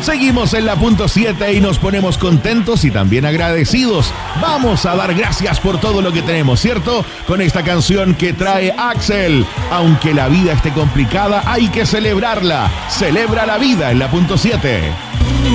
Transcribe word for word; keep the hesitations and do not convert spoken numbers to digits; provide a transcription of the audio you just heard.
Seguimos en la punto siete y nos ponemos contentos y también agradecidos. Vamos a dar gracias por todo lo que tenemos, ¿cierto? Con esta canción que trae Axel. Aunque la vida esté complicada, hay que celebrarla. Celebra la vida en la punto siete.